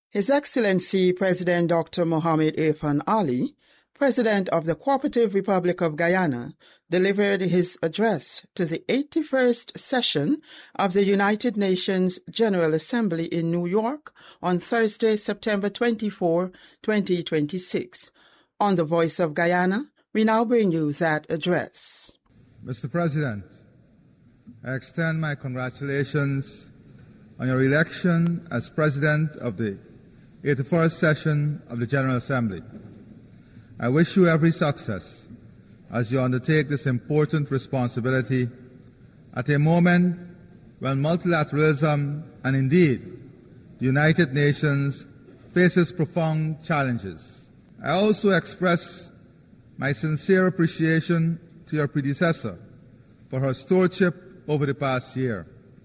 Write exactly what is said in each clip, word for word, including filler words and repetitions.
His Excellency President Doctor Mohamed Irfan Ali, President of the Cooperative Republic of Guyana, delivered his address to the eighty-first session of the United Nations General Assembly in New York on Thursday, September twenty-fourth, twenty twenty-six. On the Voice of Guyana, we now bring you that address. Mister President, I extend my congratulations on your election as President of the eighty-first session of the General Assembly. I wish you every success as you undertake this important responsibility at a moment when multilateralism and indeed the United Nations faces profound challenges. I also express my sincere appreciation to your predecessor for her stewardship over the past year.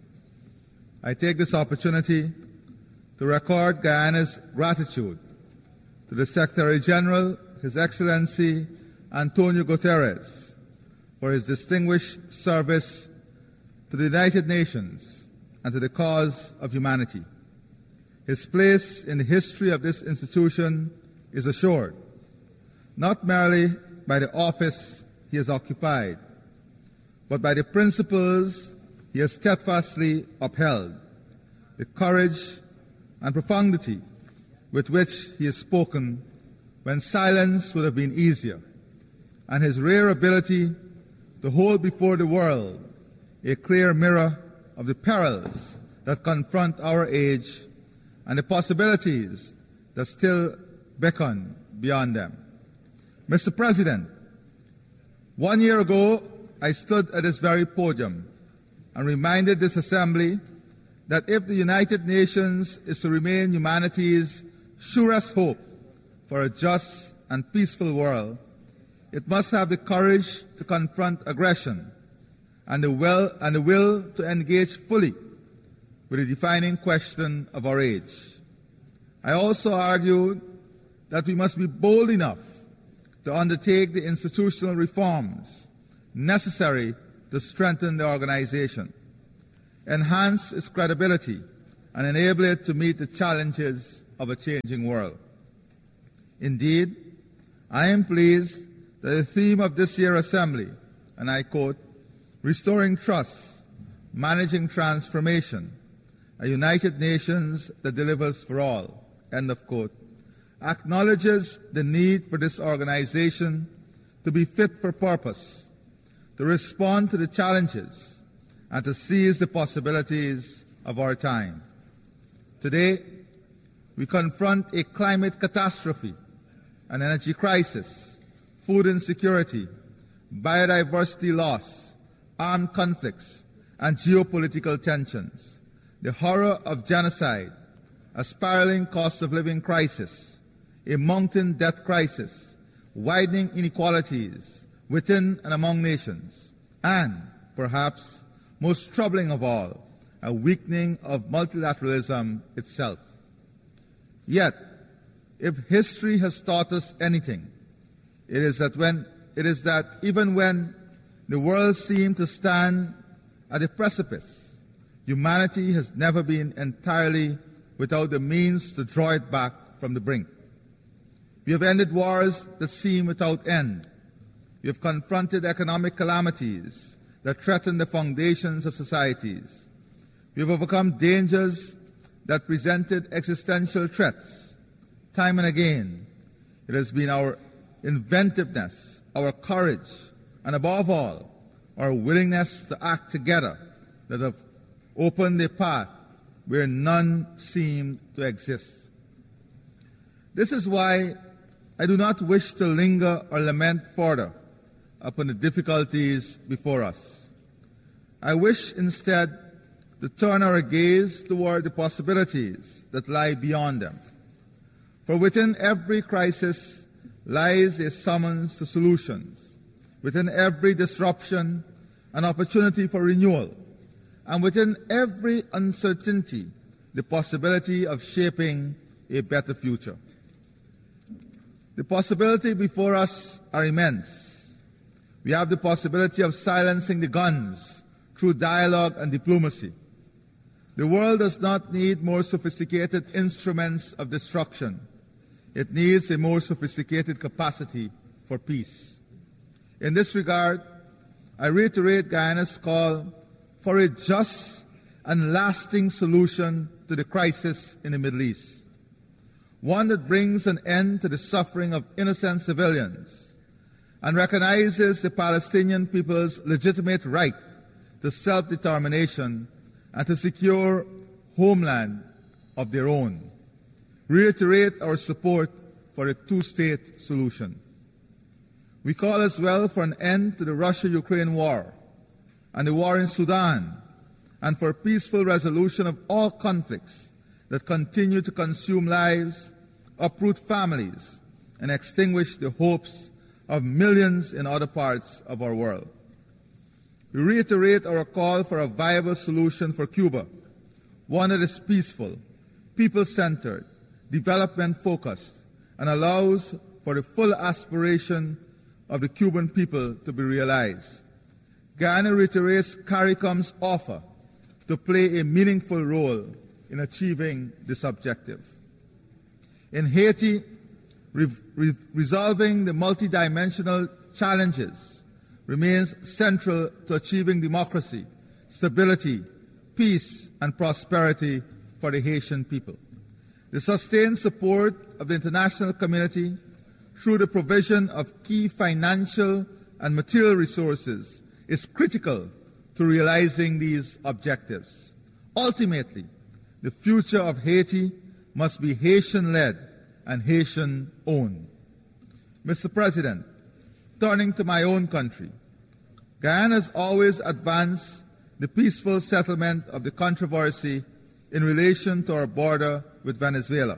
I take this opportunity to record Guyana's gratitude to the Secretary General, His Excellency Antonio Guterres, for his distinguished service to the United Nations and to the cause of humanity. His place in the history of this institution is assured, not merely by the office he has occupied, but by the principles he has steadfastly upheld, the courage and profundity with which he has spoken when silence would have been easier, and his rare ability to hold before the world a clear mirror of the perils that confront our age and the possibilities that still beckon beyond them. Mister President, one year ago, I stood at this very podium and reminded this Assembly that if the United Nations is to remain humanity's surest hope for a just and peaceful world, it must have the courage to confront aggression and the will, and the will to engage fully with the defining question of our age. I also argued that we must be bold enough to undertake the institutional reforms necessary to strengthen the organization, enhance its credibility, and enable it to meet the challenges of a changing world. Indeed, I am pleased that the theme of this year's Assembly, and I quote, "Restoring Trust, Managing Transformation, a United Nations that delivers for all," end of quote, acknowledges the need for this organization to be fit for purpose, to respond to the challenges, and to seize the possibilities of our time. Today, we confront a climate catastrophe, an energy crisis, food insecurity, biodiversity loss, armed conflicts, and geopolitical tensions, the horror of genocide, a spiraling cost of living crisis, a mounting debt crisis, widening inequalities within and among nations, and, perhaps most troubling of all, a weakening of multilateralism itself. Yet, if history has taught us anything, it is that when it is that even when the world seemed to stand at a precipice, humanity has never been entirely without the means to draw it back from the brink. We have ended wars that seem without end. We have confronted economic calamities that threaten the foundations of societies. We have overcome dangers that presented existential threats. Time and again, it has been our inventiveness, our courage, and above all, our willingness to act together that have opened a path where none seemed to exist. This is why I do not wish to linger or lament further upon the difficulties before us. I wish instead to turn our gaze toward the possibilities that lie beyond them. For within every crisis lies a summons to solutions. Within every disruption, an opportunity for renewal. And within every uncertainty, the possibility of shaping a better future. The possibilities before us are immense. We have the possibility of silencing the guns through dialogue and diplomacy. The world does not need more sophisticated instruments of destruction. It needs a more sophisticated capacity for peace. In this regard, I reiterate Guyana's call for a just and lasting solution to the crisis in the Middle East, one that brings an end to the suffering of innocent civilians and recognizes the Palestinian people's legitimate right to self-determination and to secure homeland of their own. Reiterate our support for a two-state solution. We call as well for an end to the Russia-Ukraine war and the war in Sudan, and for peaceful resolution of all conflicts that continue to consume lives, uproot families, and extinguish the hopes of millions in other parts of our world. We reiterate our call for a viable solution for Cuba, one that is peaceful, people-centered, development-focused, and allows for the full aspiration of the Cuban people to be realized. Guyana reiterates CARICOM's offer to play a meaningful role in achieving this objective. In Haiti, re re resolving the multidimensional challenges remains central to achieving democracy, stability, peace, and prosperity for the Haitian people. The sustained support of the international community through the provision of key financial and material resources is critical to realizing these objectives. Ultimately, the future of Haiti must be Haitian-led and Haitian-owned. Mister President, turning to my own country, Guyana has always advanced the peaceful settlement of the controversy in relation to our border with Venezuela,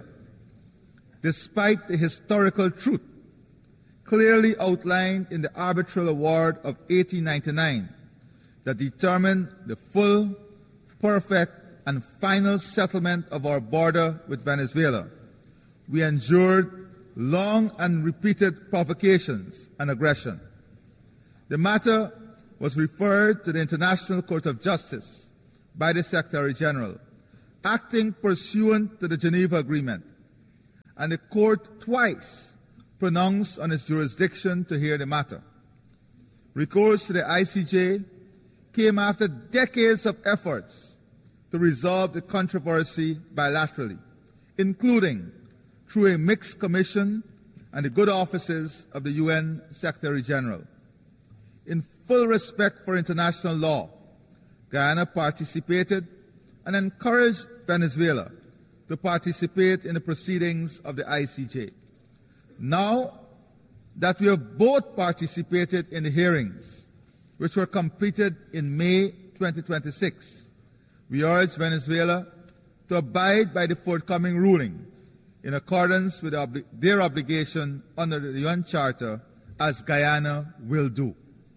despite the historical truth clearly outlined in the arbitral award of eighteen ninety-nine that determined the full, perfect, and final settlement of our border with Venezuela. We endured long and repeated provocations and aggression. The matter was referred to the International Court of Justice by the Secretary General, acting pursuant to the Geneva Agreement, and the court twice pronounced on its jurisdiction to hear the matter. Recourse to the I C J came after decades of efforts to resolve the controversy bilaterally, including through a mixed commission and the good offices of the U N Secretary General. In full respect for international law, Guyana participated and encouraged Venezuela to participate in the proceedings of the I C J. Now that we have both participated in the hearings, which were completed in May twenty twenty-six, we urge Venezuela to abide by the forthcoming ruling in accordance with obli their obligation under the U N Charter, as Guyana will do.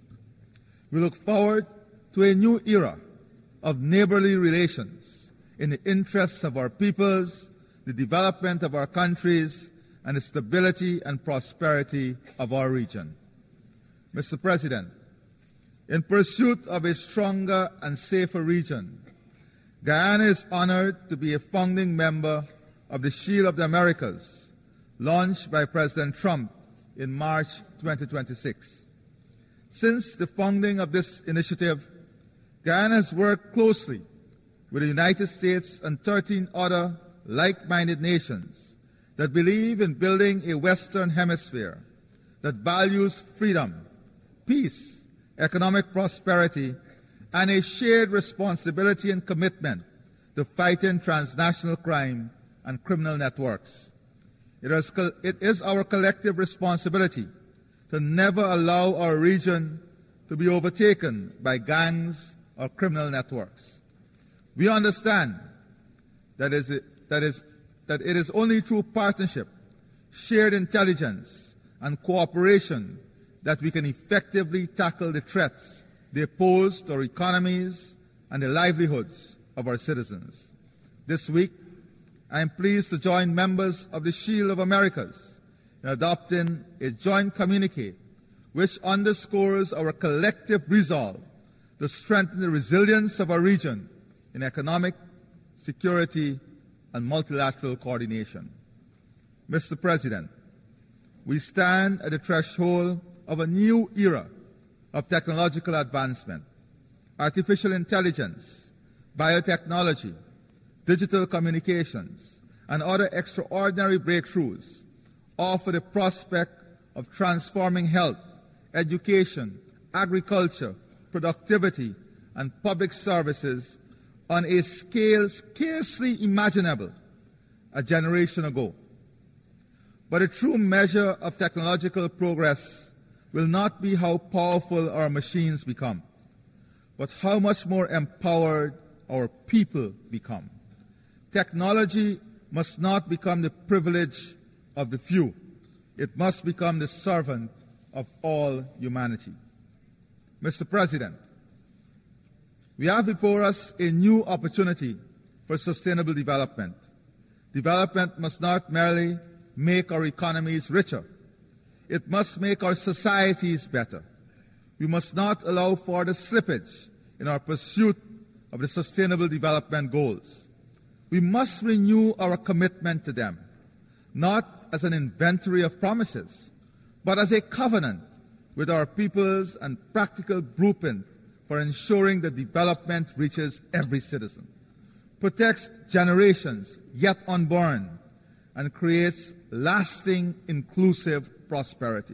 We look forward to a new era of neighborly relations in the interests of our peoples, the development of our countries, and the stability and prosperity of our region. Mister President, in pursuit of a stronger and safer region, Guyana is honored to be a founding member of the Shield of the Americas, launched by President Trump in March twenty twenty-six. Since the founding of this initiative, Guyana has worked closely with the United States and thirteen other like-minded nations that believe in building a Western Hemisphere that values freedom, peace, economic prosperity, and a shared responsibility and commitment to fighting transnational crime and criminal networks. It is, it is our collective responsibility to never allow our region to be overtaken by gangs or criminal networks. We understand that, is it, that, is, that it is only through partnership, shared intelligence, and cooperation that we can effectively tackle the threats they pose to our economies and the livelihoods of our citizens. This week, I am pleased to join members of the Shield of Americas in adopting a joint communique which underscores our collective resolve to strengthen the resilience of our region in economic, security, and multilateral coordination. Mister President, we stand at the threshold of a new era of technological advancement. Artificial intelligence, biotechnology, digital communications, and other extraordinary breakthroughs offer the prospect of transforming health, education, agriculture, productivity, and public services on a scale scarcely imaginable a generation ago. But a true measure of technological progress will not be how powerful our machines become, but how much more empowered our people become. Technology must not become the privilege of the few. It must become the servant of all humanity. Mister President, we have before us a new opportunity for sustainable development. Development must not merely make our economies richer. It must make our societies better. We must not allow further slippage in our pursuit of the Sustainable Development Goals. We must renew our commitment to them, not as an inventory of promises, but as a covenant with our peoples and practical blueprint for ensuring that development reaches every citizen, protects generations yet unborn, and creates lasting, inclusive prosperity.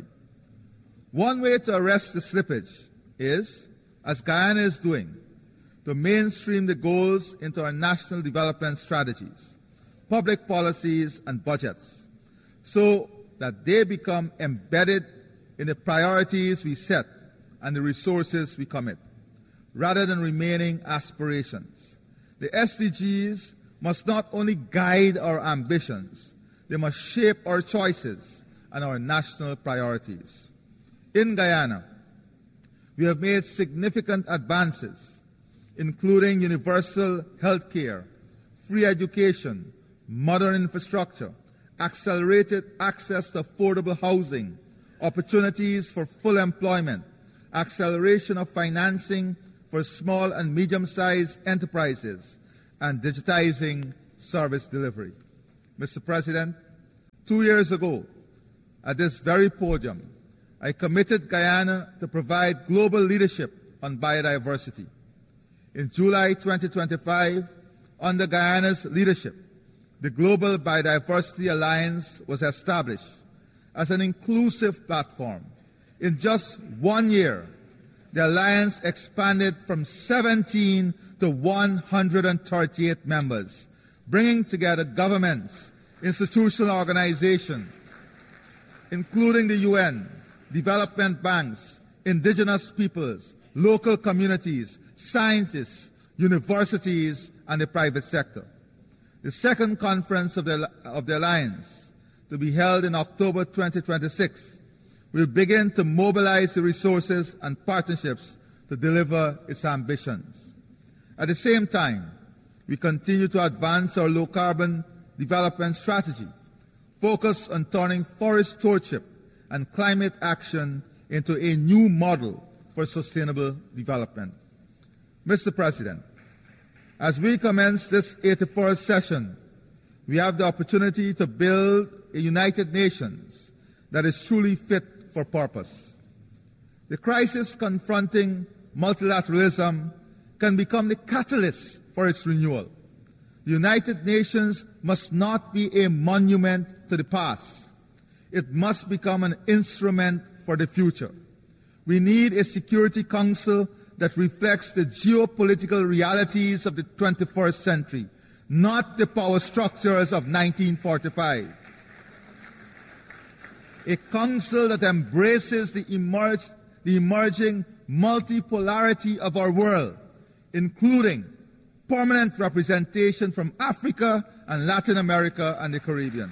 One way to arrest the slippage is, as Guyana is doing, to mainstream the goals into our national development strategies, public policies, and budgets, so that they become embedded in the priorities we set and the resources we commit, rather than remaining aspirations. The S D Gs must not only guide our ambitions, they must shape our choices and our national priorities. In Guyana, we have made significant advances, including universal health care, free education, modern infrastructure, accelerated access to affordable housing, opportunities for full employment, acceleration of financing for small and medium-sized enterprises, and digitizing service delivery. Mister President, two years ago, at this very podium, I committed Guyana to provide global leadership on biodiversity. In July twenty twenty-five, under Guyana's leadership, the Global Biodiversity Alliance was established as an inclusive platform. In just one year, the alliance expanded from seventeen to one hundred thirty-eight members, bringing together governments, institutional organizations, including the U N, development banks, indigenous peoples, local communities, scientists, universities, and the private sector. The second conference of the, of the Alliance, to be held in October twenty twenty-six, will begin to mobilize the resources and partnerships to deliver its ambitions. At the same time, we continue to advance our low-carbon development strategy, focus on turning forest stewardship and climate action into a new model for sustainable development. Mister President, as we commence this eighty-first session, we have the opportunity to build a United Nations that is truly fit for purpose. The crisis confronting multilateralism can become the catalyst for its renewal. The United Nations must not be a monument to the past. It must become an instrument for the future. We need a Security Council that reflects the geopolitical realities of the twenty-first century, not the power structures of nineteen forty-five. A council that embraces the, emerge, the emerging multipolarity of our world, including permanent representation from Africa and Latin America and the Caribbean.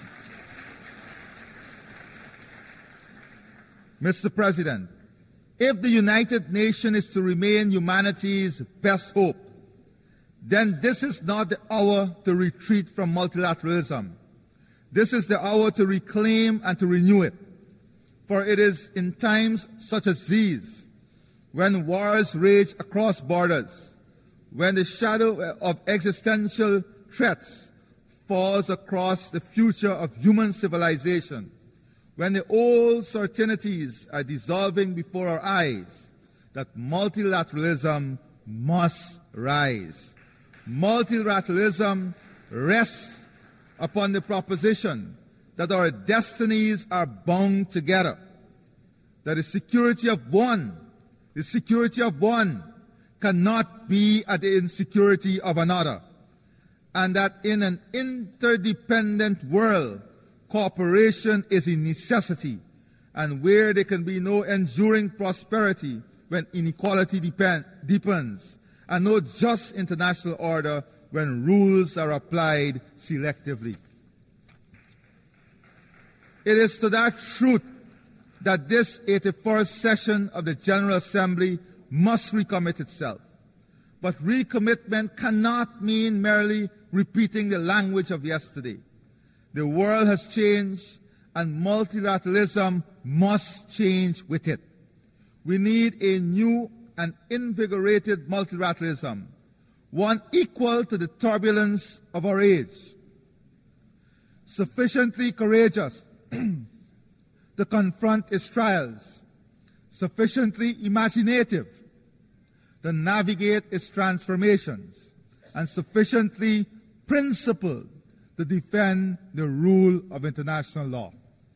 Mister President, if the United Nations is to remain humanity's best hope, then this is not the hour to retreat from multilateralism. This is the hour to reclaim and to renew it. For it is in times such as these, when wars rage across borders, when the shadow of existential threats falls across the future of human civilization, when the old certainties are dissolving before our eyes, that multilateralism must rise. Multilateralism rests upon the proposition that our destinies are bound together, that the security of one, the security of one cannot be at the insecurity of another, and that in an interdependent world, cooperation is a necessity, and where there can be no enduring prosperity when inequality depend, deepens, and no just international order when rules are applied selectively. It is to that truth that this eighty-first session of the General Assembly must recommit itself. But recommitment cannot mean merely repeating the language of yesterday. The world has changed, and multilateralism must change with it. We need a new and invigorated multilateralism, one equal to the turbulence of our age, sufficiently courageous to confront its trials, sufficiently imaginative to navigate its transformations, and sufficiently principled to defend the rule of international law.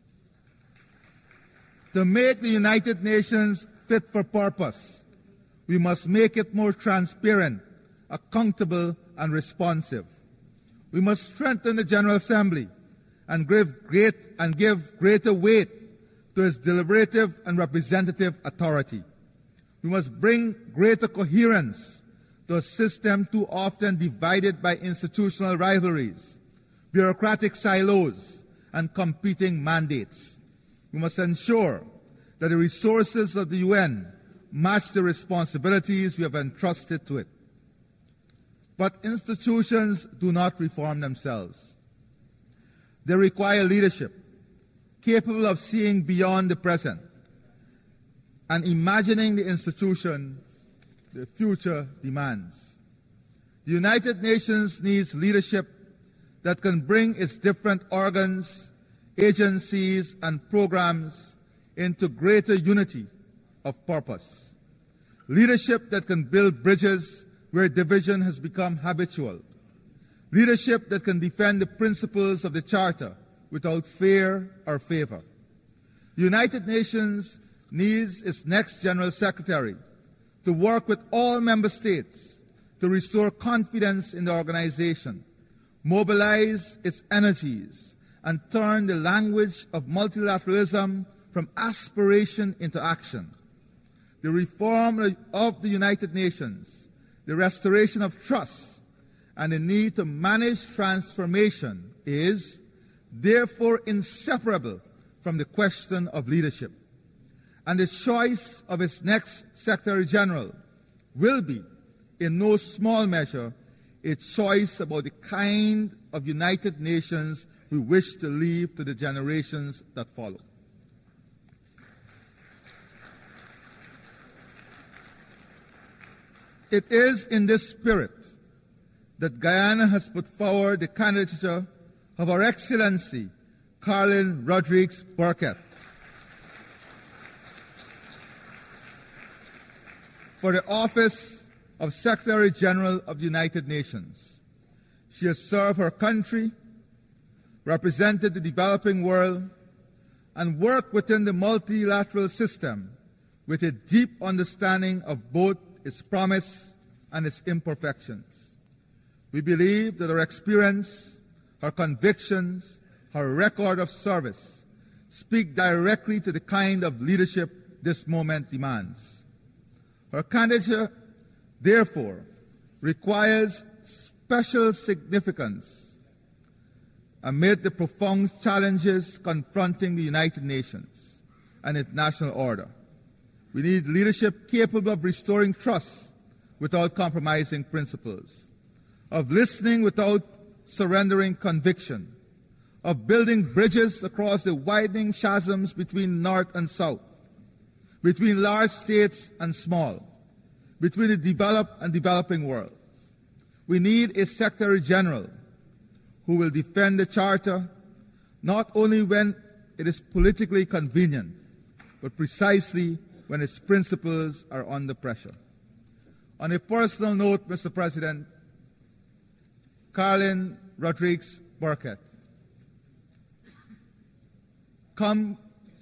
To make the United Nations fit for purpose, we must make it more transparent, accountable, and responsive. We must strengthen the General Assembly and give, great, and give greater weight to its deliberative and representative authority. We must bring greater coherence to a system too often divided by institutional rivalries, bureaucratic silos, and competing mandates. We must ensure that the resources of the U N match the responsibilities we have entrusted to it. But institutions do not reform themselves. They require leadership capable of seeing beyond the present and imagining the institution the future demands. The United Nations needs leadership that can bring its different organs, agencies, and programs into greater unity of purpose. Leadership that can build bridges where division has become habitual. Leadership that can defend the principles of the Charter without fear or favor. The United Nations needs its next General Secretary to work with all member states to restore confidence in the organization, mobilize its energies, and turn the language of multilateralism from aspiration into action. The reform of the United Nations, the restoration of trust, and the need to manage transformation is, therefore, inseparable from the question of leadership. And the choice of its next Secretary General will be, in no small measure, a choice about the kind of United Nations we wish to leave to the generations that follow. It is in this spirit that Guyana has put forward the candidature of Her Excellency Carlin Rodrigues Burkett for the office of Secretary General of the United Nations. She has served her country, represented the developing world, and worked within the multilateral system with a deep understanding of both its promise and its imperfections. We believe that her experience, her convictions, her record of service speak directly to the kind of leadership this moment demands. Her candidature, therefore, requires special significance amid the profound challenges confronting the United Nations and its national order. We need leadership capable of restoring trust without compromising principles, of listening without surrendering conviction, of building bridges across the widening chasms between North and South, between large states and small, between the developed and developing worlds. We need a Secretary General who will defend the Charter not only when it is politically convenient, but precisely when its principles are under pressure. On a personal note, Mister President, Carolyn Rodrigues Burkett come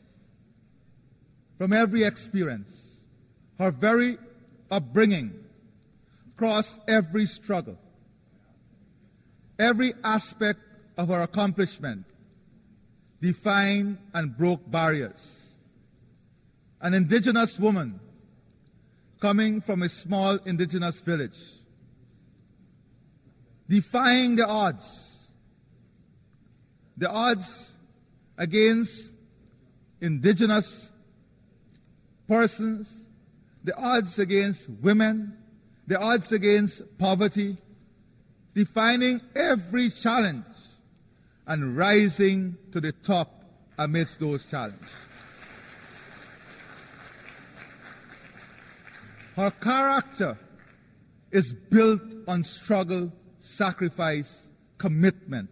from every experience. Her very upbringing crossed every struggle. Every aspect of her accomplishment defined and broke barriers. An indigenous woman coming from a small indigenous village, defying the odds, the odds against indigenous persons, the odds against women, the odds against poverty, defining every challenge and rising to the top amidst those challenges. Her character is built on struggle, sacrifice, commitment.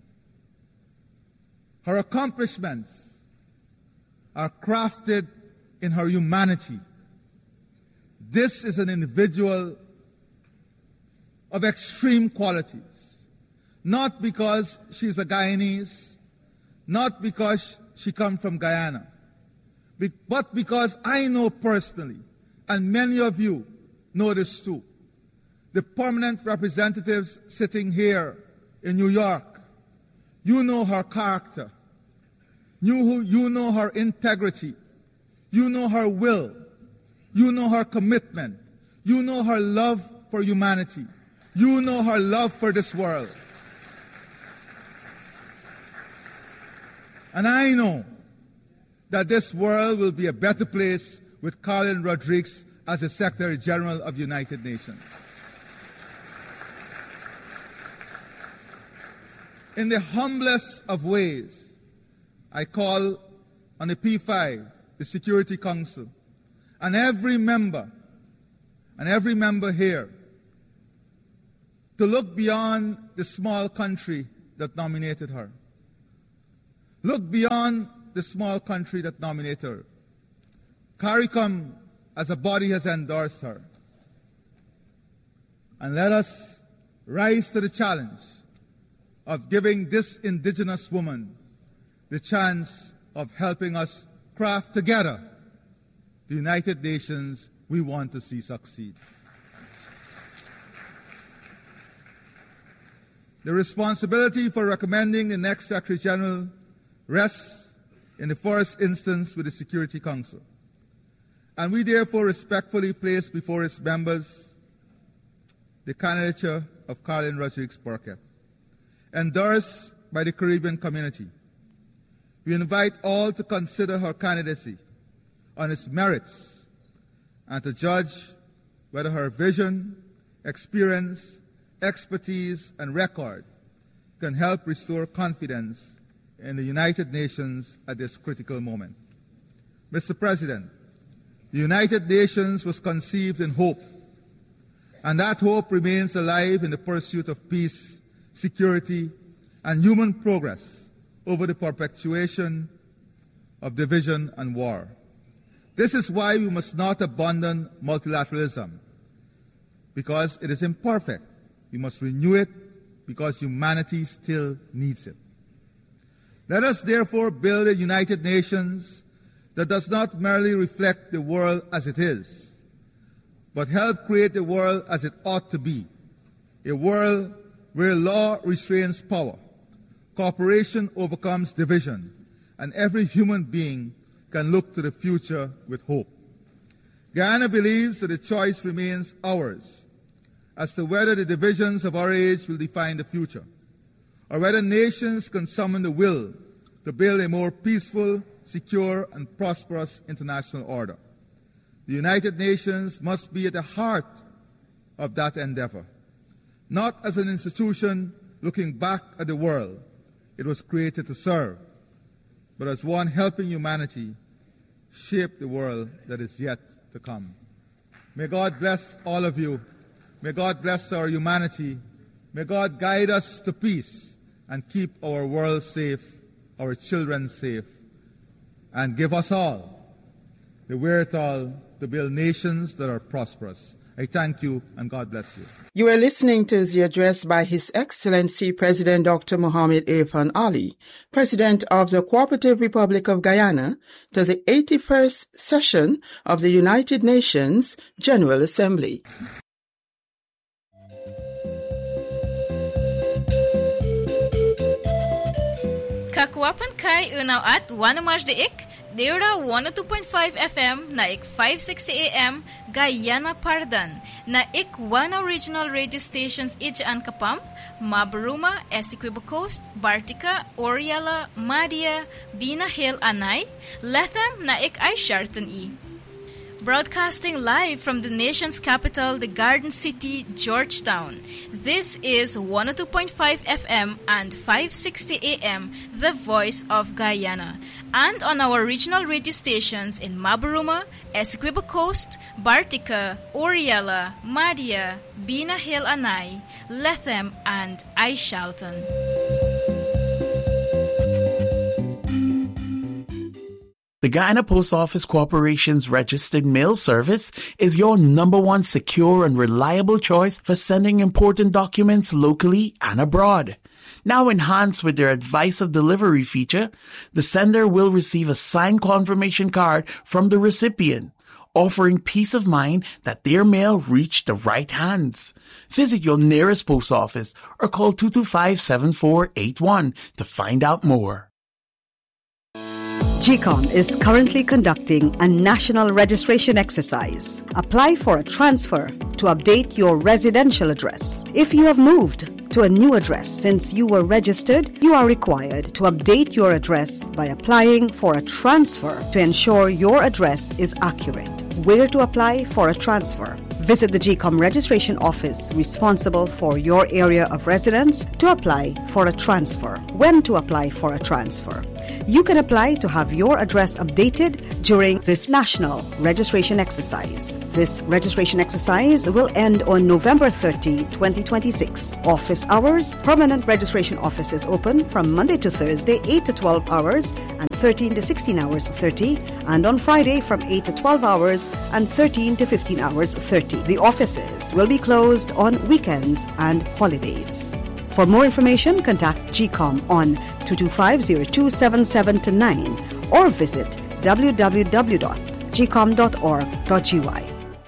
Her accomplishments are crafted in her humanity. This is an individual of extreme qualities, not because she's a Guyanese, not because she comes from Guyana, but because I know personally, and many of you know this too, the permanent representatives sitting here in New York, you know her character, you, you know her integrity, you know her will, you know her commitment, you know her love for humanity, you know her love for this world. And I know that this world will be a better place with Carolyn Rodrigues as the Secretary General of the United Nations. In the humblest of ways, I call on the P five, the Security Council, and every member, and every member here, to look beyond the small country that nominated her. Look beyond the small country that nominated her. CARICOM as a body has endorsed her. And let us rise to the challenge of giving this indigenous woman the chance of helping us craft together the United Nations we want to see succeed. The responsibility for recommending the next Secretary General rests in the first instance with the Security Council. And we therefore respectfully place before its members the candidature of Carolyn Rodrigues Burkett, endorsed by the Caribbean community. We invite all to consider her candidacy on its merits and to judge whether her vision, experience, expertise, and record can help restore confidence in the United Nations at this critical moment. Mister President, the United Nations was conceived in hope, and that hope remains alive in the pursuit of peace, security, and human progress over the perpetuation of division and war. This is why we must not abandon multilateralism, because it is imperfect. We must renew it because humanity still needs it. Let us therefore build a United Nations that does not merely reflect the world as it is, but help create the world as it ought to be, a world where law restrains power, cooperation overcomes division, and every human being can look to the future with hope. Guyana believes that the choice remains ours as to whether the divisions of our age will define the future, or whether nations can summon the will to build a more peaceful, secure, and prosperous international order. The United Nations must be at the heart of that endeavor, not as an institution looking back at the world it was created to serve, but as one helping humanity shape the world that is yet to come. May God bless all of you. May God bless our humanity. May God guide us to peace. and keep our world safe, our children safe, and give us all the wherewithal to build nations that are prosperous. I thank you, and God bless you. You are listening to the address by His Excellency President Doctor Mohamed Irfaan Ali, President of the Cooperative Republic of Guyana, to the eighty-first session of the United Nations General Assembly. Kakwapan kay unaw at wanamaj deik, Deura one oh two point five F M na ik five sixty A M Guyana Pardan na ik Wana regional radio stations ijaan Kapam, Mabaruma, Essequibo Coast, Bartica, Oriala, Madia, Bina Hill Anay, Lethem na ik ay Sharton E. Broadcasting live from the nation's capital, the Garden City, Georgetown. This is one oh two point five F M and five sixty A M, the voice of Guyana. And on our regional radio stations in Mabaruma, Essequibo Coast, Bartica, Oriala, Madia, Bina Hill Anay, Lethem, and Aishalton. The Guyana Post Office Corporation's registered mail service is your number one secure and reliable choice for sending important documents locally and abroad. Now enhanced with their advice of delivery feature, the sender will receive a signed confirmation card from the recipient, offering peace of mind that their mail reached the right hands. Visit your nearest post office or call two two five, seven four eight one to find out more. G COM is currently conducting a national registration exercise. Apply for a transfer to update your residential address. If you have moved to a new address since you were registered, you are required to update your address by applying for a transfer to ensure your address is accurate. Where to apply for a transfer? Visit the G COM registration office responsible for your area of residence to apply for a transfer. When to apply for a transfer? You can apply to have your address updated during this national registration exercise. This registration exercise will end on November thirtieth, twenty twenty-six. Office hours: permanent registration office is open from Monday to Thursday, eight to twelve hours and thirteen to sixteen hours thirty, and on Friday from eight to twelve hours and thirteen to fifteen hours thirty. The offices will be closed on weekends and holidays. For more information, contact G COM on two two five, zero two seven seven nine or visit w w w dot g com dot org dot g y.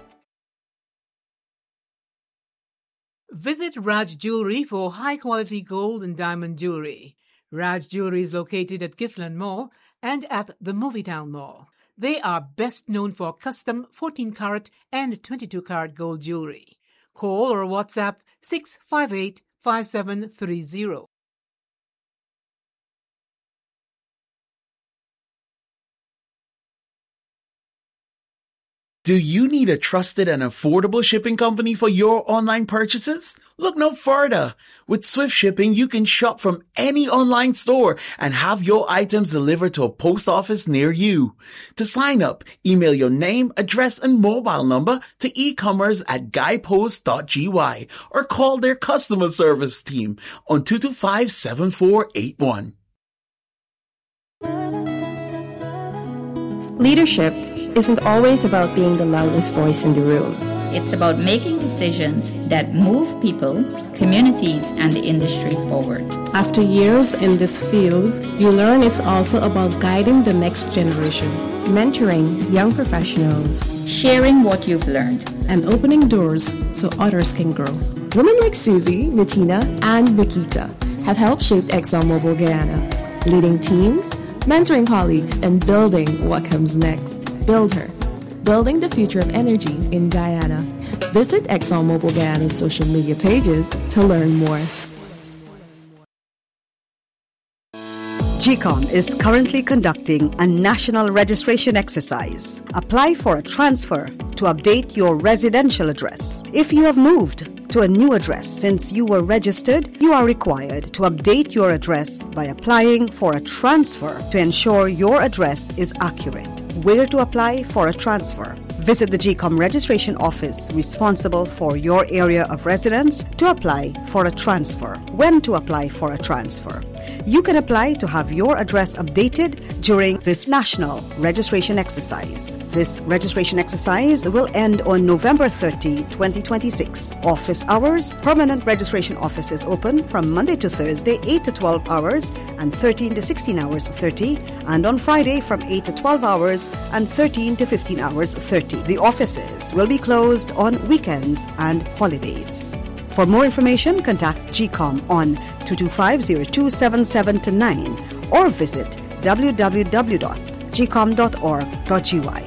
Visit Raj Jewelry for high-quality gold and diamond jewelry. Raj Jewelry is located at Giffland Mall and at the Movietown Mall. They are best known for custom fourteen karat and twenty-two karat gold jewelry. Call or WhatsApp six five eight, five seven three zero. Do you need a trusted and affordable shipping company for your online purchases? Look no further. With Swift Shipping, you can shop from any online store and have your items delivered to a post office near you. To sign up, email your name, address, and mobile number to e-commerce at guypost dot g y or call their customer service team on two two five, seven four eight one. Leadership isn't always about being the loudest voice in the room. It's about making decisions that move people, communities, and the industry forward. After years in this field, you learn it's also about guiding the next generation, mentoring young professionals, sharing what you've learned, and opening doors so others can grow. Women like Susie, Natina, and Nikita have helped shape ExxonMobil Guyana, leading teams, mentoring colleagues, and building what comes next. Build Her, building the future of energy in Guyana. Visit ExxonMobil Guyana's social media pages to learn more. G COM is currently conducting a national registration exercise. Apply for a transfer to update your residential address. If you have moved to a new address since you were registered, you are required to update your address by applying for a transfer to ensure your address is accurate. Where to apply for a transfer? Visit the G COM registration office responsible for your area of residence to apply for a transfer. When to apply for a transfer? You can apply to have your address updated during this national registration exercise. This registration exercise will end on November thirtieth, twenty twenty-six. Office hours: permanent registration office is open from Monday to Thursday, eight to twelve hours and thirteen to sixteen hours thirty, and on Friday from eight to twelve hours and thirteen to fifteen hours thirty. The offices will be closed on weekends and holidays. For more information, contact G COM on two two five, zero two seven seven nine or visit w w w dot g com dot org dot g y.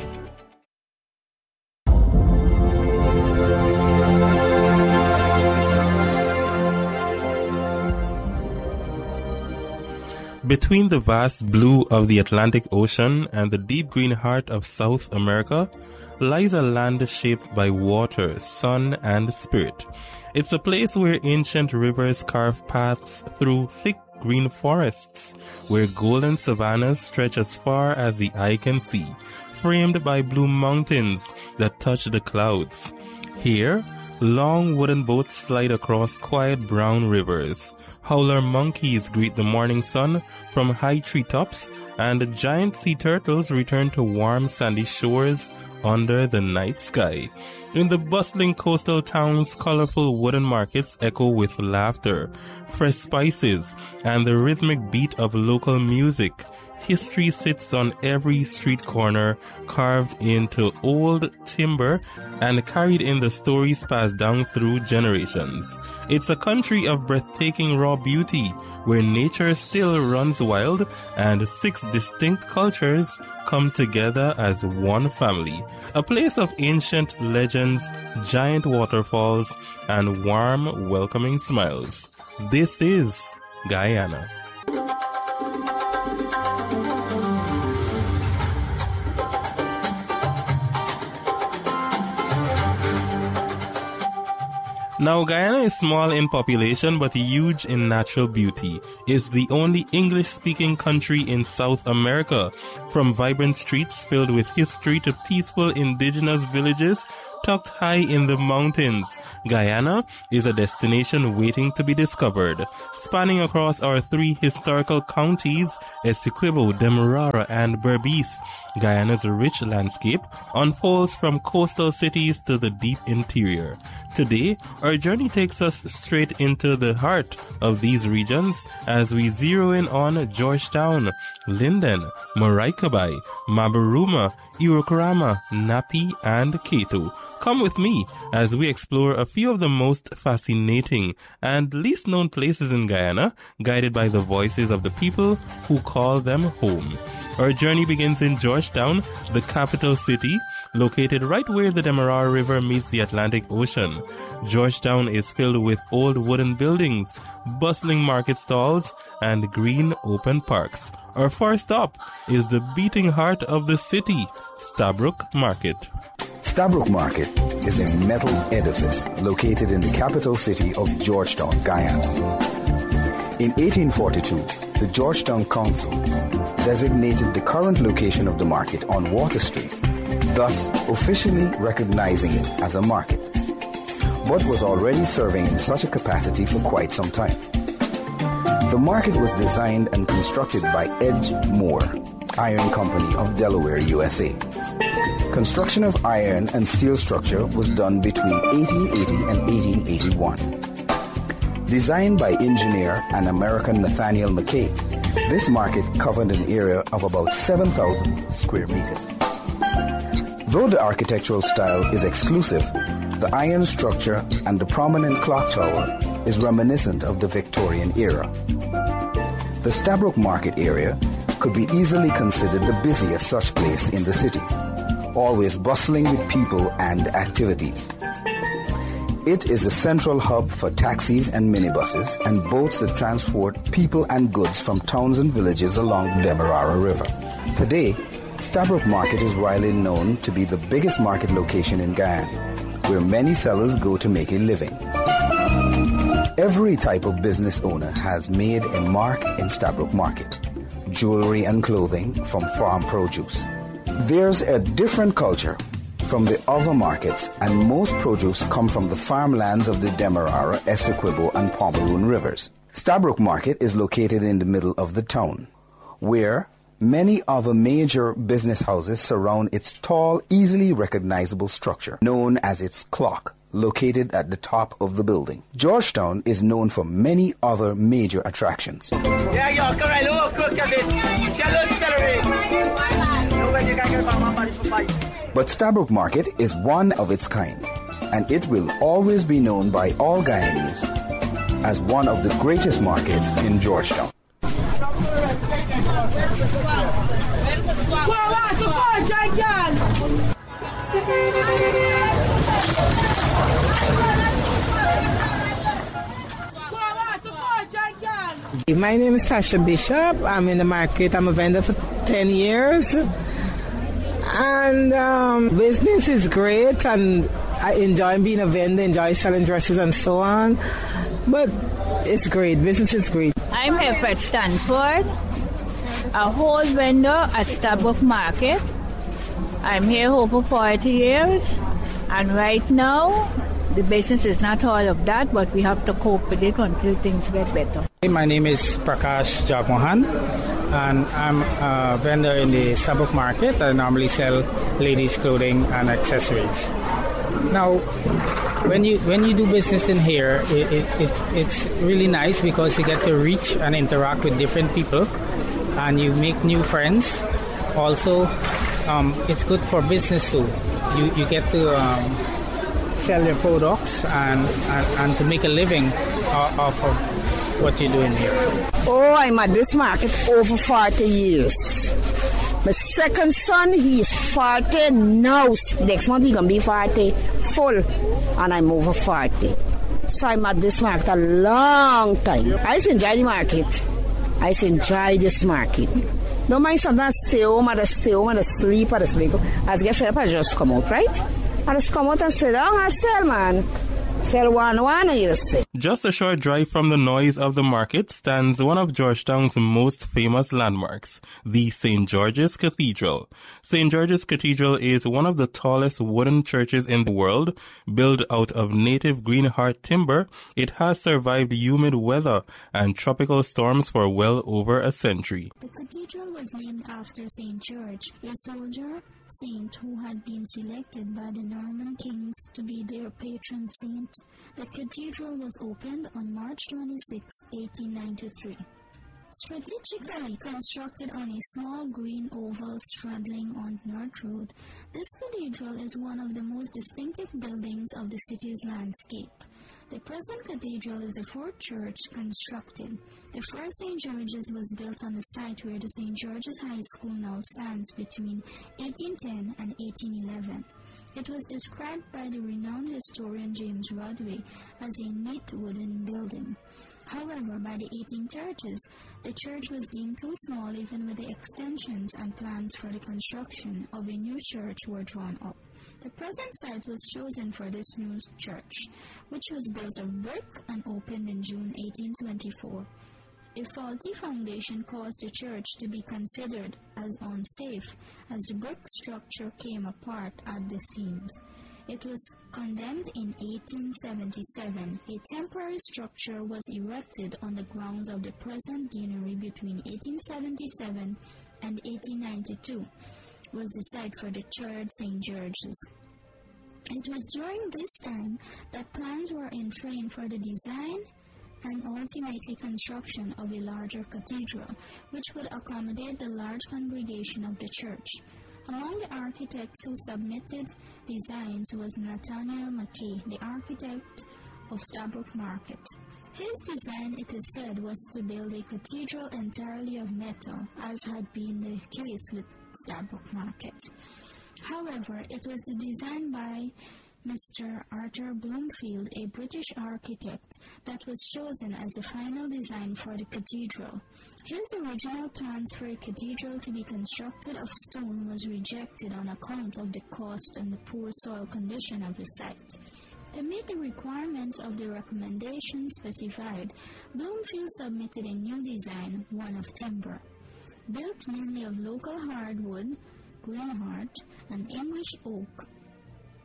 Between the vast blue of the Atlantic Ocean and the deep green heart of South America lies a land shaped by water, sun, and spirit. It's a place where ancient rivers carve paths through thick green forests, where golden savannas stretch as far as the eye can see, framed by blue mountains that touch the clouds. Here, long wooden boats slide across quiet brown rivers. Howler monkeys greet the morning sun from high treetops, and giant sea turtles return to warm sandy shores under the night sky. In the bustling coastal towns, colorful wooden markets echo with laughter, fresh spices, and the rhythmic beat of local music. History sits on every street corner, carved into old timber and carried in the stories passed down through generations. It's a country of breathtaking raw beauty, where nature still runs wild and six distinct cultures come together as one family. A place of ancient legends, giant waterfalls, and warm, welcoming smiles. This is Guyana. Now, Guyana is small in population but huge in natural beauty. It's the only English-speaking country in South America. From vibrant streets filled with history to peaceful indigenous villages tucked high in the mountains, Guyana is a destination waiting to be discovered. Spanning across our three historical counties, Essequibo, Demerara, and Berbice, Guyana's rich landscape unfolds from coastal cities to the deep interior. Today, our journey takes us straight into the heart of these regions as we zero in on Georgetown, Linden, Maracaibo, Mabaruma, Iroquirama, Napi, and Cato. Come with me as we explore a few of the most fascinating and least known places in Guyana, guided by the voices of the people who call them home. Our journey begins in Georgetown, the capital city, located right where the Demerara River meets the Atlantic Ocean. Georgetown is filled with old wooden buildings, bustling market stalls, and green open parks. Our first stop is the beating heart of the city, Stabroek Market. Stabroek Market is a metal edifice located in the capital city of Georgetown, Guyana. In eighteen forty-two, the Georgetown Council designated the current location of the market on Water Street, thus officially recognizing it as a market, but was already serving in such a capacity for quite some time. The market was designed and constructed by Edge Moore Iron Company of Delaware, U S A. Construction of iron and steel structure was done between eighteen eighty and eighteen eighty-one. Designed by engineer and American Nathaniel McKay, this market covered an area of about seven thousand square meters. Though the architectural style is exclusive, the iron structure and the prominent clock tower is reminiscent of the Victorian era. The Stabroek Market area could be easily considered the busiest such place in the city, always bustling with people and activities. It is a central hub for taxis and minibuses and boats that transport people and goods from towns and villages along the Demerara River. Today, Stabroek Market is widely known to be the biggest market location in Guyana, where many sellers go to make a living. Every type of business owner has made a mark in Stabroek Market. Jewelry and clothing from farm produce. There's a different culture from the other markets, and most produce come from the farmlands of the Demerara, Essequibo, and Pomeroon rivers. Stabroek Market is located in the middle of the town, where many other major business houses surround its tall, easily recognizable structure, known as its clock, located at the top of the building. Georgetown is known for many other major attractions. Yeah, yo, come right, look, look at it. But Stabroek Market is one of its kind, and it will always be known by all Guyanese as one of the greatest markets in Georgetown. My name is Tasha Bishop. I'm in the market. I'm a vendor for ten years. And um, business is great, and I enjoy being a vendor, enjoy selling dresses and so on. But it's great. Business is great. I'm Hepet Stanford, a whole vendor at Stabroek Market. I'm here over forty years, and right now, the business is not all of that, but we have to cope with it until things get better. My name is Prakash Jagmohan, and I'm a vendor in the Stabroek Market. I normally sell ladies' clothing and accessories. Now, when you when you do business in here, it, it, it it's really nice because you get to reach and interact with different people, and you make new friends. Also, um, it's good for business too. You you get to um, sell your products and, and, and to make a living off of what you're doing here. Oh, I'm at this market over forty years. My second son, he's forty now. Next month he's going to be forty full, and I'm over forty. So I'm at this market a long time. I just enjoy the market. I just enjoy this market. No mind sometimes stay home, I just stay home, I just sleep, I just wake up. As I get fed up, I just come out, right? I just come out and sit down and sell, man. Sell one, one, and you just sit. Just a short drive from the noise of the market stands one of Georgetown's most famous landmarks, the Saint George's Cathedral. Saint George's Cathedral is one of the tallest wooden churches in the world. Built out of native greenheart timber, it has survived humid weather and tropical storms for well over a century. The cathedral was named after Saint George, a soldier saint who had been selected by the Norman kings to be their patron saint. The cathedral was opened on March twenty-sixth, eighteen ninety-three. Strategically constructed on a small green oval straddling on North Road, this cathedral is one of the most distinctive buildings of the city's landscape. The present cathedral is the fourth church constructed. The first Saint George's was built on the site where the Saint George's High School now stands between eighteen ten and eighteen eleven. It was described by the renowned historian James Rodway as a neat wooden building. However, by the eighteen thirties, the church was deemed too small even with the extensions and plans for the construction of a new church were drawn up. The present site was chosen for this new church, which was built of brick and opened in June eighteen twenty-four. A faulty foundation caused the church to be considered as unsafe as the brick structure came apart at the seams. It was condemned in eighteen seventy-seven. A temporary structure was erected on the grounds of the present deanery between eighteen seventy-seven and eighteen ninety-two. Was the site for the third Saint George's. It was during this time that plans were in train for the design and ultimately construction of a larger cathedral, which would accommodate the large congregation of the church. Among the architects who submitted designs was Nathaniel Mackay, the architect of Stabroek Market. His design, it is said, was to build a cathedral entirely of metal, as had been the case with Stabroek Market. However, it was the design by Mister Arthur Bloomfield, a British architect, that was chosen as the final design for the cathedral. His original plans for a cathedral to be constructed of stone was rejected on account of the cost and the poor soil condition of the site. To meet the requirements of the recommendations specified, Bloomfield submitted a new design, one of timber. Built mainly of local hardwood, greenheart, and English oak,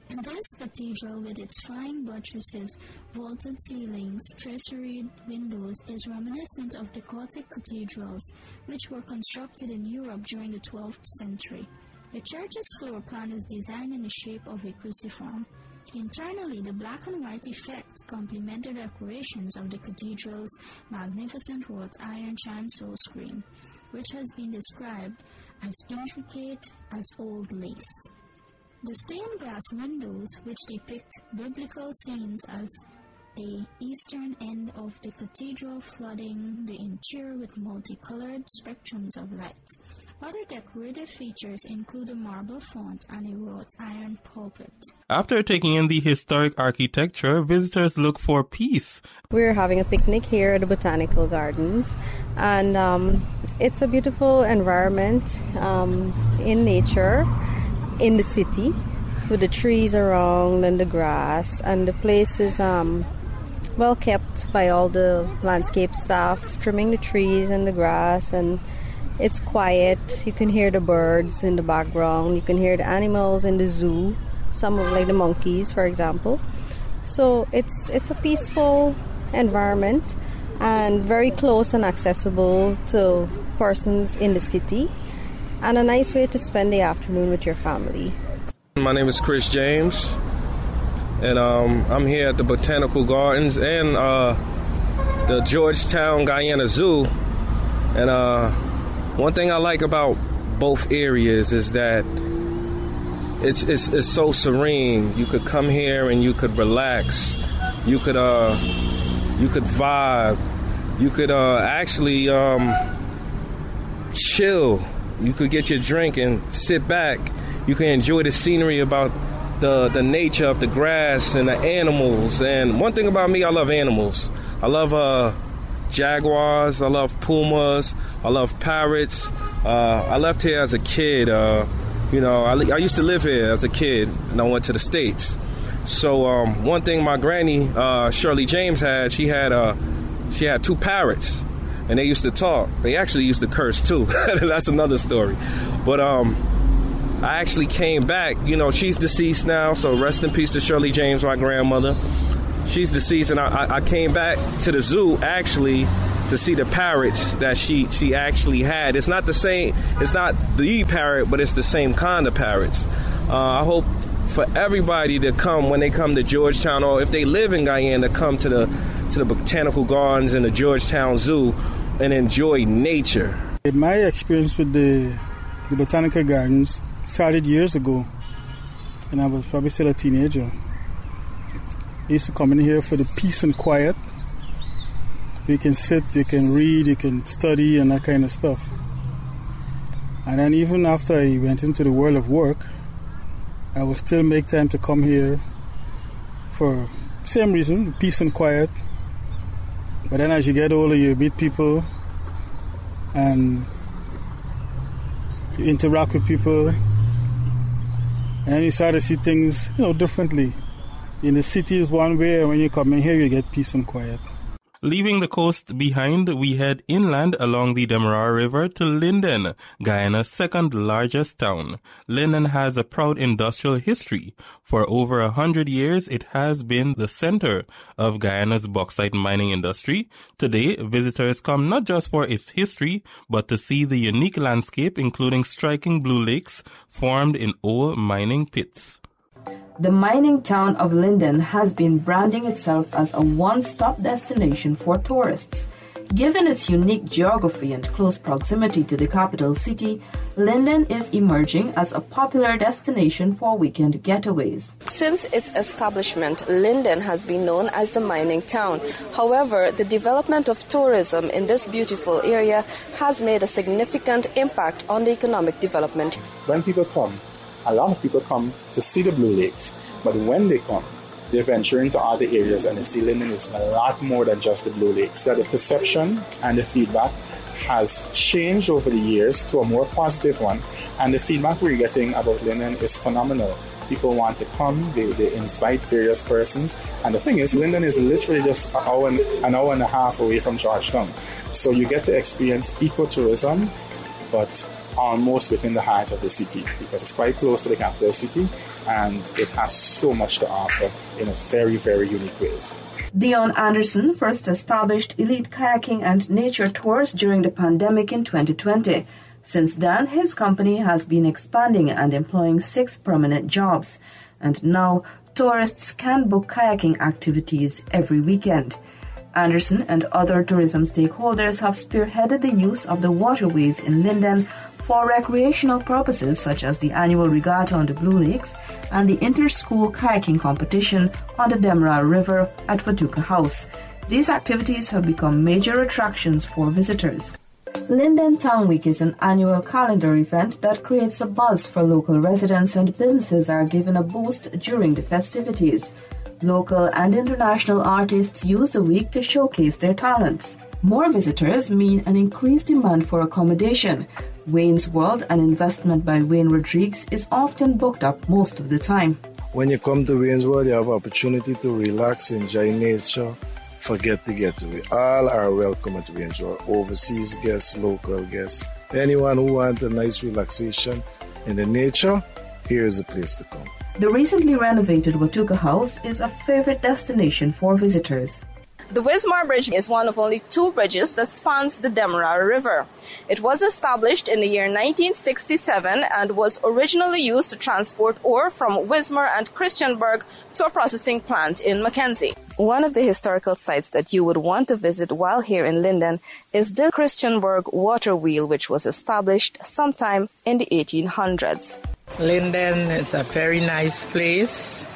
This cathedral, with its flying buttresses, vaulted ceilings, traceried windows, is reminiscent of the Gothic cathedrals, which were constructed in Europe during the twelfth century. The church's floor plan is designed in the shape of a cruciform. Internally, the black and white effect complemented decorations of the cathedral's magnificent wrought iron chancel screen, which has been described as intricate as old lace. The stained glass windows, which depict biblical scenes as the eastern end of the cathedral flooding the interior with multicolored spectrums of light. Other decorative features include a marble font and a wrought iron pulpit. After taking in the historic architecture, visitors look for peace. We're having a picnic here at the Botanical Gardens, and um, it's a beautiful environment um, in nature, in the city, with the trees around and the grass, and the place is um, well kept by all the landscape staff, trimming the trees and the grass, and it's quiet. You can hear the birds in the background. You can hear the animals in the zoo, some of like the monkeys, for example. So it's it's a peaceful environment and very close and accessible to persons in the city, and a nice way to spend the afternoon with your family. My name is Chris James, and um, I'm here at the Botanical Gardens and uh, the Georgetown Guyana Zoo. And uh, one thing I like about both areas is that it's, it's it's so serene. You could come here and you could relax. You could uh you could vibe. You could uh, actually um, chill. You could get your drink and sit back. You can enjoy the scenery about the the nature of the grass and the animals. And one thing about me, I love animals. I love uh, jaguars. I love pumas. I love parrots. Uh, I left here as a kid. Uh, you know, I, I used to live here as a kid, and I went to the States. So um, one thing my granny, uh, Shirley James, had, she had uh, she had two parrots, and they used to talk. They actually used to curse too. That's another story. But um, I actually came back. You know, she's deceased now, so rest in peace to Shirley James, my grandmother. She's deceased, and I, I came back to the zoo actually to see the parrots that she she actually had. It's not the same. It's not the parrot, but it's the same kind of parrots. Uh, I hope for everybody to come when they come to Georgetown, or if they live in Guyana, to come to the to the Botanical Gardens and the Georgetown Zoo and enjoy nature. My experience with the the Botanical Gardens started years ago, and I was probably still a teenager. I used to come in here for the peace and quiet. You can sit, you can read, you can study, and that kind of stuff. And then even after I went into the world of work, I would still make time to come here for the same reason, peace and quiet. But then as you get older, you meet people and you interact with people, and you start to see things, you know, differently. In the city is one way, and when you come in here, you get peace and quiet. Leaving the coast behind, we head inland along the Demerara River to Linden, Guyana's second largest town. Linden has a proud industrial history. For over a hundred years, it has been the center of Guyana's bauxite mining industry. Today, visitors come not just for its history, but to see the unique landscape, including striking blue lakes formed in old mining pits. The mining town of Linden has been branding itself as a one-stop destination for tourists. Given its unique geography and close proximity to the capital city, Linden is emerging as a popular destination for weekend getaways. Since its establishment, Linden has been known as the mining town. However, the development of tourism in this beautiful area has made a significant impact on the economic development. When people come, a lot of people come to see the Blue Lakes, but when they come, they venture into other areas and they see Linden is a lot more than just the Blue Lakes. So the perception and the feedback has changed over the years to a more positive one, and the feedback we're getting about Linden is phenomenal. People want to come, they, they invite various persons, and the thing is, Linden is literally just an hour, and, an hour and a half away from Georgetown. So you get to experience ecotourism, but almost within the heart of the city because it's quite close to the capital city and it has so much to offer in a very, very unique ways. Dion Anderson first established Elite Kayaking and Nature Tours during the pandemic in twenty twenty. Since then, his company has been expanding and employing six permanent jobs. And now, tourists can book kayaking activities every weekend. Anderson and other tourism stakeholders have spearheaded the use of the waterways in Linden for recreational purposes such as the annual regatta on the Blue Lakes and the inter-school kayaking competition on the Demerara River at Watuka House. These activities have become major attractions for visitors. Linden Town Week is an annual calendar event that creates a buzz for local residents, and businesses are given a boost during the festivities. Local and international artists use the week to showcase their talents. More visitors mean an increased demand for accommodation. Wayne's World, an investment by Wayne Rodriguez, is often booked up most of the time. When you come to Wayne's World, you have opportunity to relax, enjoy nature, forget the getaway. All are welcome at Wayne's World. Overseas guests, local guests. Anyone who wants a nice relaxation in the nature, here is the place to come. The recently renovated Watuka House is a favorite destination for visitors. The Wismar Bridge is one of only two bridges that spans the Demerara River. It was established in the year nineteen sixty-seven and was originally used to transport ore from Wismar and Christiansburg to a processing plant in Mackenzie. One of the historical sites that you would want to visit while here in Linden is the Christiansburg water wheel, which was established sometime in the eighteen hundreds. Linden is a very nice place.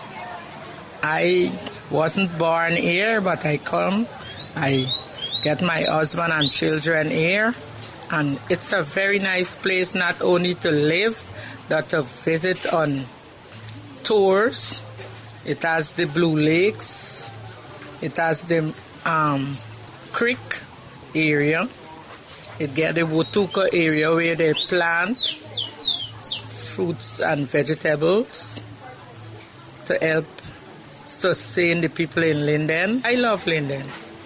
I wasn't born here, but I come. I get my husband and children here. And it's a very nice place not only to live, but to visit on tours. It has the Blue Lakes. It has the um, creek area. It get the Watuka area where they plant fruits and vegetables to help sustain the people in Linden. I love Linden.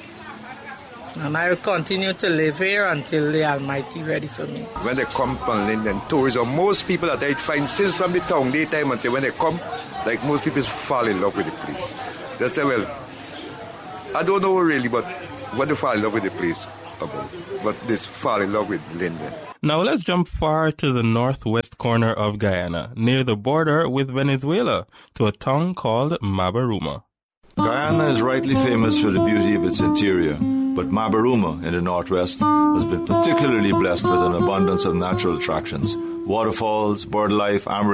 And I will continue to live here until the Almighty ready for me. When they come from Linden, tourism, most people that I find since from the town daytime until when they come, like most people fall in love with the place. They say, well, I don't know really, but what they fall in love with the place about. But they fall in love with Linden. Now let's jump far to the northwest corner of Guyana, near the border with Venezuela, to a town called Mabaruma. Guyana is rightly famous for the beauty of its interior, but Mabaruma in the northwest has been particularly blessed with an abundance of natural attractions, waterfalls, bird life,